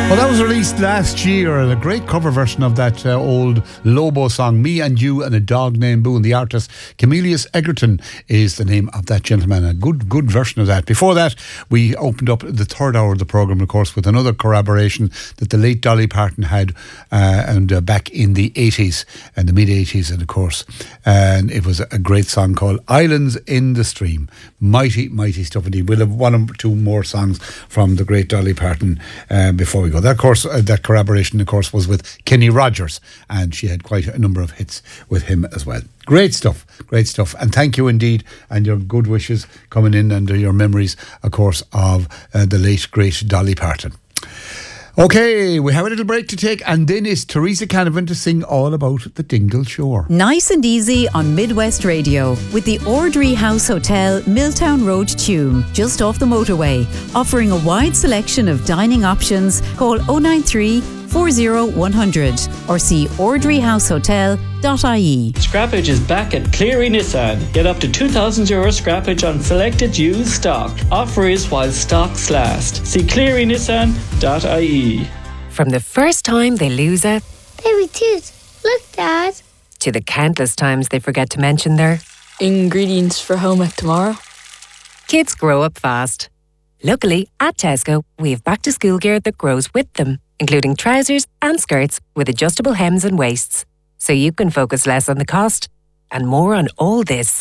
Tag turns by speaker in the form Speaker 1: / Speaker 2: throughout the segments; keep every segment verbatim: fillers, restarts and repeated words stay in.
Speaker 1: Well, that was released last year, and a great cover version of that uh, old Lobo song, Me and You and a Dog Named Boo. And the artist, Camillus Egerton, is the name of that gentleman. A good, good version of that. Before that, we opened up the third hour of the programme, of course, with another collaboration that the late Dolly Parton had uh, and uh, back in the eighties, and the mid-eighties, and of course. And it was a great song called Islands in the Stream. Mighty, mighty stuff indeed. We'll have one or two more songs from the great Dolly Parton uh, before we go. That course, uh, that collaboration, of course, was with Kenny Rogers, and she had quite a number of hits with him as well. Great stuff, great stuff, and thank you indeed, and your good wishes coming in, and your memories, of course, of uh, the late great Dolly Parton. Okay, we have a little break to take, and then it's Teresa Canavan to sing all about the Dingle Shore.
Speaker 2: Nice and easy on Midwest Radio with the Ordry House Hotel, Milltown Road, Tuam, just off the motorway. Offering a wide selection of dining options. Call oh nine three, four oh one hundred or see ordry house hotel dot I E.
Speaker 3: Scrappage is back at Cleary Nissan. Get up to two thousand euro scrappage on selected used stock. Offer is while stocks last. See cleary nissan dot I E.
Speaker 4: From the first time they lose a
Speaker 5: baby tooth, look, Dad,
Speaker 4: to the countless times they forget to mention their
Speaker 6: ingredients for home ec tomorrow.
Speaker 4: Kids grow up fast. Luckily, at Tesco, we have back to school gear that grows with them, including trousers and skirts with adjustable hems and waists, so you can focus less on the cost and more on all this.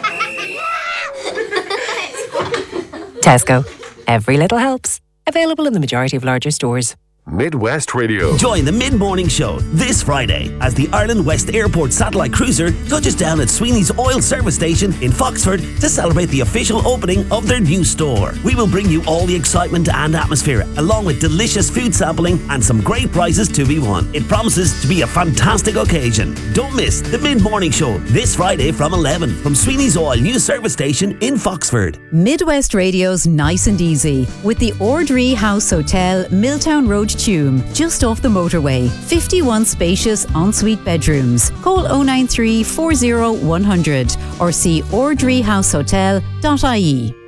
Speaker 4: Tesco. Every little helps. Available in the majority of larger stores.
Speaker 7: Midwest Radio.
Speaker 8: Join the mid-morning show this Friday as the Ireland West Airport satellite cruiser touches down at Sweeney's Oil Service Station in Foxford to celebrate the official opening of their new store. We will bring you all the excitement and atmosphere, along with delicious food sampling and some great prizes to be won. It promises to be a fantastic occasion. Don't miss the mid-morning show this Friday from eleven from Sweeney's Oil New Service Station in Foxford.
Speaker 2: Midwest Radio's Nice and Easy with the Ordry House Hotel, Milltown Road, Tuam, just off the motorway. fifty-one spacious ensuite bedrooms. Call oh nine three, four oh one hundred or see ordry house hotel dot I E.